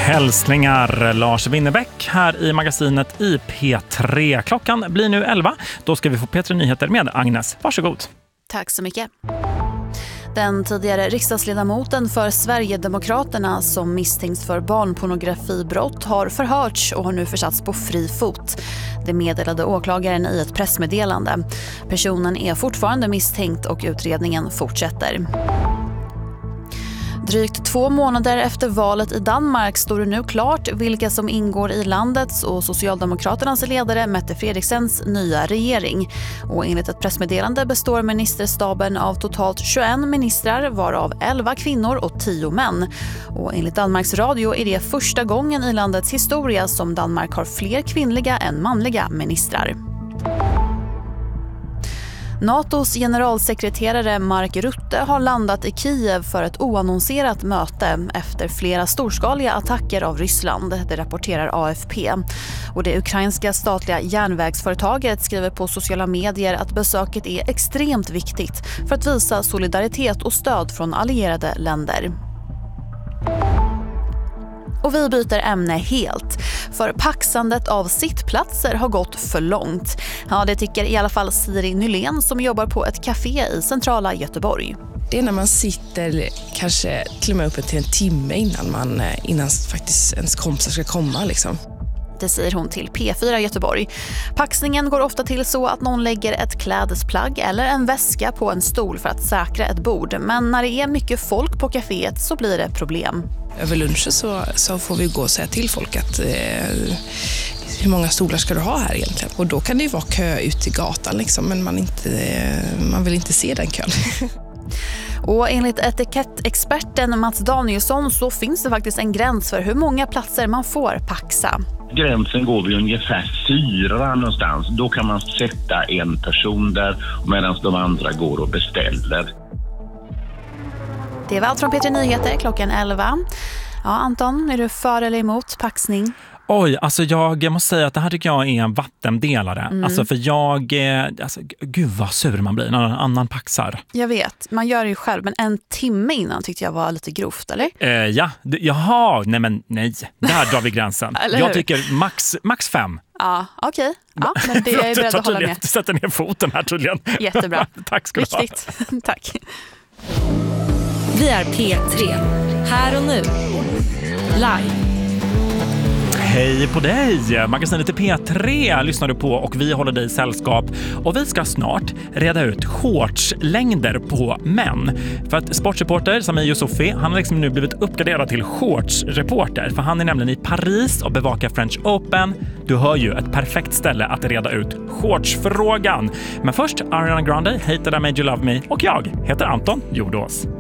Hälsningar Lars Winnerbäck här i magasinet i P3. Klockan blir nu 11. Då ska vi få P3 Nyheter med Agnes. Varsågod. Tack så mycket. Den tidigare riksdagsledamoten för Sverigedemokraterna som misstänks för barnpornografibrott har förhörts och har nu försatts på fri fot. Det meddelade åklagaren i ett pressmeddelande. Personen är fortfarande misstänkt och utredningen fortsätter. Drygt 2 månader efter valet i Danmark står det nu klart vilka som ingår i landets och Socialdemokraternas ledare Mette Fredriksens nya regering. Och enligt ett pressmeddelande består ministerstaben av totalt 21 ministrar, varav 11 kvinnor och 10 män. Och enligt Danmarks Radio är det första gången i landets historia som Danmark har fler kvinnliga än manliga ministrar. NATOs generalsekreterare Mark Rutte har landat i Kiev för ett oannonserat möte efter flera storskaliga attacker av Ryssland, det rapporterar AFP. Och det ukrainska statliga järnvägsföretaget skriver på sociala medier att besöket är extremt viktigt för att visa solidaritet och stöd från allierade länder. Och vi byter ämne helt, för paxandet av sittplatser har gått för långt. Ja, det tycker i alla fall Siri Nylén som jobbar på ett café i centrala Göteborg. Det är när man sitter kanske till och med uppe till en timme innan faktiskt ens kompisar ska komma liksom. Det säger hon till P4 Göteborg. Paxningen går ofta till så att någon lägger ett klädesplagg eller en väska på en stol för att säkra ett bord. Men när det är mycket folk på kaféet så blir det problem. Över lunchen så får vi gå och säga till folk att hur många stolar ska du ha här egentligen? Och då kan det ju vara kö ut i gatan liksom, men man vill inte se den kön. Och enligt etikettexperten Mats Danielsson så finns det faktiskt en gräns för hur många platser man får paxa. Gränsen går vid ungefär 4 någonstans. Då kan man sätta en person där medan de andra går och beställer. Det var allt från P3 Nyheter klockan 11. Ja, Anton, är du för eller emot paxning? Oj, alltså jag måste säga att det här tycker jag är en vattendelare. Alltså för gud vad sur man blir när någon annan paxar. Jag vet, man gör det ju själv, men en timme innan tyckte jag var lite grovt, eller? Jaha, nej, där drar vi gränsen. Jag tycker max 5. Ja, okej. Ja, men det är jag beredd att hålla med. Du sätter ner foten här tydligen. Jättebra. Tack ska du ha. Viktigt. Tack. Vi är P3, här och nu, live. Hej på dig! Magasinet i P3 lyssnar du på och vi håller dig i sällskap. Och vi ska snart reda ut shortslängder på män. För att sportreporter Sami Yusufi, han har liksom nu blivit uppgraderad till shortsreporter. För han är nämligen i Paris och bevakar French Open. Du hör ju ett perfekt ställe att reda ut shortsfrågan. Men först Ariana Grande, Hate That I Made You Love Me. Och jag heter Anton Jordås.